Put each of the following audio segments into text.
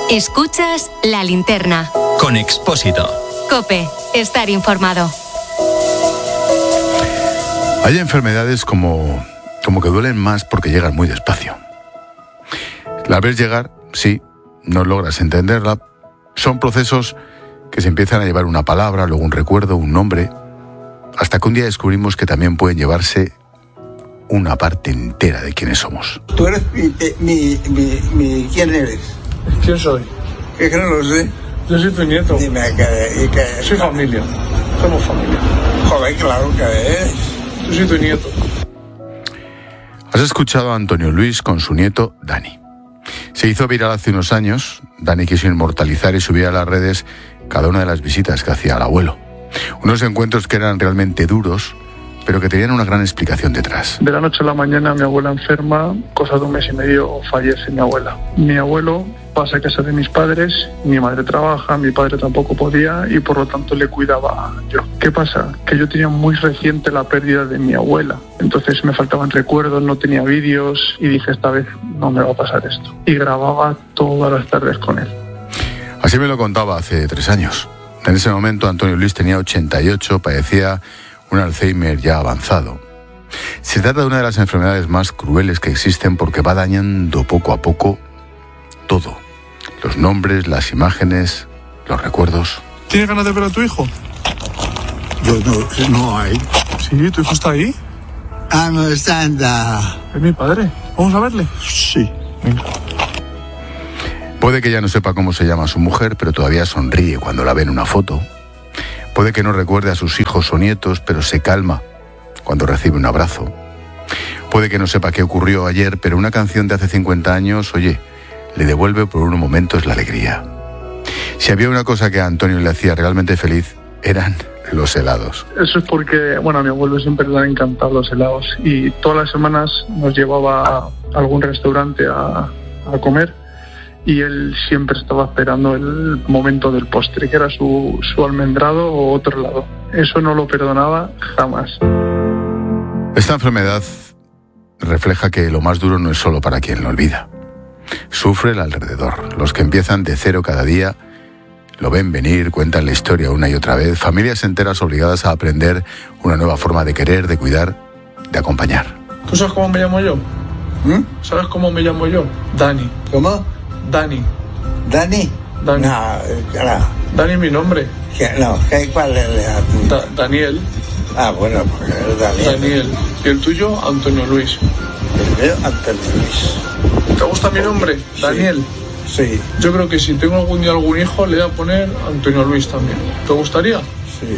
Escuchas La Linterna. Con Expósito. COPE. Estar informado. Hay enfermedades como que duelen más porque llegan muy despacio. La ves llegar, sí, no logras entenderla. Son procesos que se empiezan a llevar una palabra, luego un recuerdo, un nombre, hasta que un día descubrimos que también pueden llevarse una parte entera de quiénes somos. Tú eres ¿quién eres? ¿Quién soy? Es que no lo sé. Yo soy tu nieto. Dime que Soy familia. Somos familia. Joder, claro que es. Yo soy tu nieto. Has escuchado a Antonio Luis con su nieto Dani. Se hizo viral hace unos años. Dani quiso inmortalizar y subir a las redes cada una de las visitas que hacía al abuelo. Unos encuentros que eran realmente duros, pero que tenían una gran explicación detrás. De la noche a la mañana mi abuela enferma, cosa de un mes y medio fallece mi abuela. Mi abuelo pasa a casa de mis padres, mi madre trabaja, mi padre tampoco podía y por lo tanto le cuidaba yo. ¿Qué pasa? Que yo tenía muy reciente la pérdida de mi abuela, entonces me faltaban recuerdos, no tenía vídeos y dije esta vez no me va a pasar esto. Y grababa todas las tardes con él. Así me lo contaba hace 3 años. En ese momento Antonio Luis tenía 88, padecía un Alzheimer ya avanzado. Se trata de una de las enfermedades más crueles que existen porque va dañando poco a poco todo. Los nombres, las imágenes, los recuerdos. ¿Tienes ganas de ver a tu hijo? Yo no hay. Sí, ¿tu hijo está ahí? Ah, no está en la... Es mi padre. ¿Vamos a verle? Sí. Venga. Puede que ya no sepa cómo se llama su mujer, pero todavía sonríe cuando la ve en una foto. Puede que no recuerde a sus hijos o nietos, pero se calma cuando recibe un abrazo. Puede que no sepa qué ocurrió ayer, pero una canción de hace 50 años, oye, le devuelve por unos momentos la alegría. Si había una cosa que a Antonio le hacía realmente feliz, eran los helados. Eso es porque, a mi abuelo siempre le han encantado los helados y todas las semanas nos llevaba a algún restaurante a comer y él siempre estaba esperando el momento del postre, que era su almendrado o otro helado. Eso no lo perdonaba jamás. Esta enfermedad refleja que lo más duro no es solo para quien lo olvida. Sufre el alrededor. Los que empiezan de cero cada día lo ven venir, cuentan la historia una y otra vez. Familias enteras obligadas a aprender una nueva forma de querer, de cuidar, de acompañar. ¿Tú sabes cómo me llamo yo? ¿Sabes cómo me llamo yo? Dani. ¿Cómo? Dani. ¿Dani? Dani. No, claro. Dani es mi nombre. ¿Cuál es? Daniel. Ah, bueno, porque es Daniel. Daniel. ¿Y el tuyo? Antonio Luis. El mío, Antonio Luis. ¿Te gusta mi nombre? Sí. Daniel. Sí. Yo creo que si tengo algún día algún hijo, le voy a poner Antonio Luis también. ¿Te gustaría? Sí.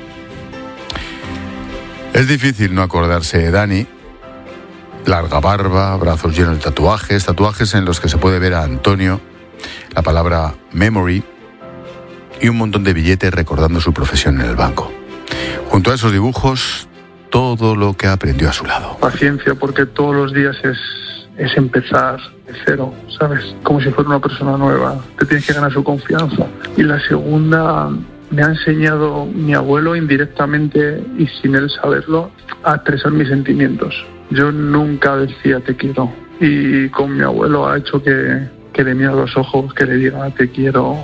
Es difícil no acordarse de Dani. Larga barba, brazos llenos de tatuajes en los que se puede ver a Antonio, la palabra memory y un montón de billetes recordando su profesión en el banco. Junto a esos dibujos, todo lo que aprendió a su lado. Paciencia, porque todos los días es empezar de cero, ¿sabes? Como si fuera una persona nueva. Te tienes que ganar su confianza. Y la segunda, me ha enseñado mi abuelo indirectamente y sin él saberlo a expresar mis sentimientos. Yo nunca decía te quiero. Y con mi abuelo ha hecho que le mire a los ojos, que le diga te quiero.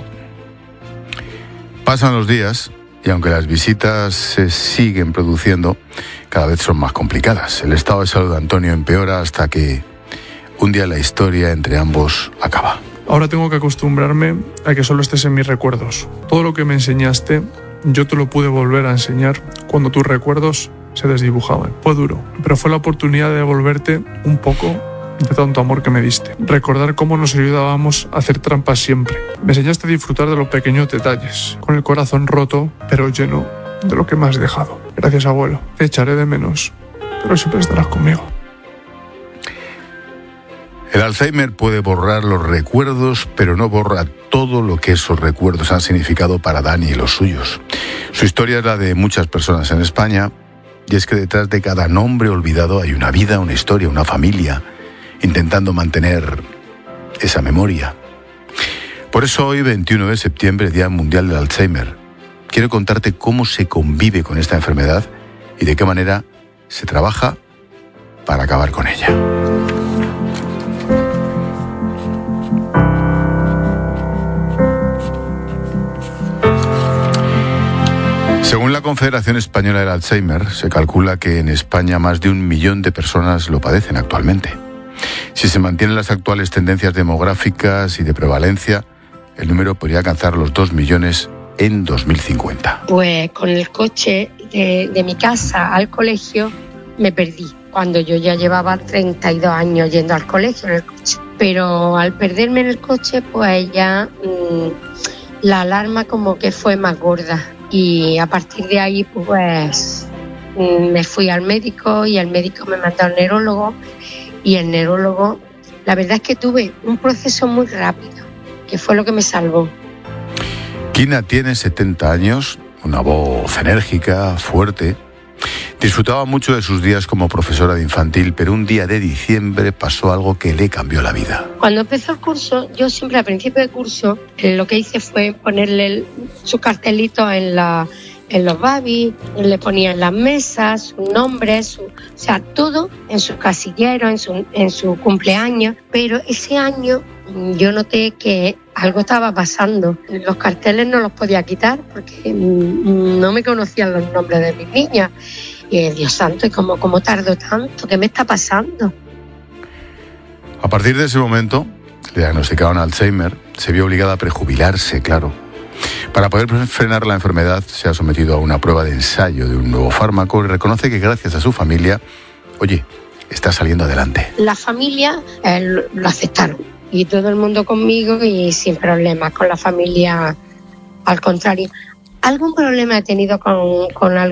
Pasan los días y aunque las visitas se siguen produciendo, cada vez son más complicadas. El estado de salud de Antonio empeora hasta que un día la historia entre ambos acaba. Ahora tengo que acostumbrarme a que solo estés en mis recuerdos. Todo lo que me enseñaste, yo te lo pude volver a enseñar cuando tus recuerdos se desdibujaban. Fue duro, pero fue la oportunidad de devolverte un poco de tanto amor que me diste. Recordar cómo nos ayudábamos a hacer trampas siempre. Me enseñaste a disfrutar de los pequeños detalles, con el corazón roto, pero lleno de lo que me has dejado. Gracias, abuelo. Te echaré de menos, pero siempre estarás conmigo. El Alzheimer puede borrar los recuerdos, pero no borra todo lo que esos recuerdos han significado para Dani y los suyos. Su historia es la de muchas personas en España, y es que detrás de cada nombre olvidado hay una vida, una historia, una familia, intentando mantener esa memoria. Por eso hoy, 21 de septiembre, Día Mundial del Alzheimer, quiero contarte cómo se convive con esta enfermedad y de qué manera se trabaja para acabar con ella. Confederación Española del Alzheimer, se calcula que en España más de 1 millón de personas lo padecen actualmente. Si se mantienen las actuales tendencias demográficas y de prevalencia, el número podría alcanzar los 2 millones en 2050. Pues con el coche de mi casa al colegio me perdí, cuando yo ya llevaba 32 años yendo al colegio en el coche. Pero al perderme en el coche, pues ya la alarma como que fue más gorda. Y a partir de ahí, pues me fui al médico y el médico me mandó al neurólogo. Y el neurólogo, la verdad es que tuve un proceso muy rápido, que fue lo que me salvó. Kina tiene 70 años, una voz enérgica, fuerte. Disfrutaba mucho de sus días como profesora de infantil, pero un día de diciembre pasó algo que le cambió la vida. Cuando empezó el curso, yo siempre al principio del curso, lo que hice fue ponerle su cartelito en los babis, le ponía en las mesas, sus nombres, o sea, todo en su casillero, en su cumpleaños. Pero ese año yo noté que algo estaba pasando. Los carteles no los podía quitar porque no me conocían los nombres de mis niñas. Y Dios santo, ¿cómo tardó tanto? ¿Qué me está pasando? A partir de ese momento, le diagnosticaron Alzheimer, se vio obligada a prejubilarse, claro. Para poder frenar la enfermedad, se ha sometido a una prueba de ensayo de un nuevo fármaco y reconoce que gracias a su familia, está saliendo adelante. La familia lo aceptaron y todo el mundo conmigo y sin problemas. Con la familia, al contrario. Algún problema he tenido con